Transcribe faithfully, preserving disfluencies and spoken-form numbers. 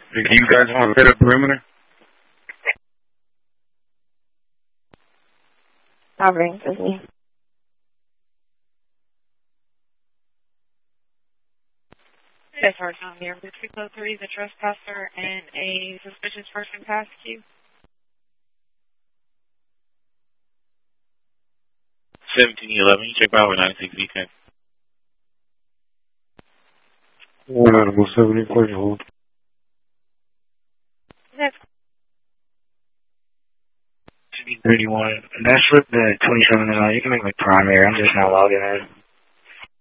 Do you guys want to hit a perimeter? I'll ring Disney. Yes, our time here. six oh three, the trespasser and a suspicious person past you. seventeen eleven, you check Bravo ninety-six V ten. One animal seventy, please hold. That's thirty-one. That's with the twenty-seven and all. You can make like primary. I'm just not logging in.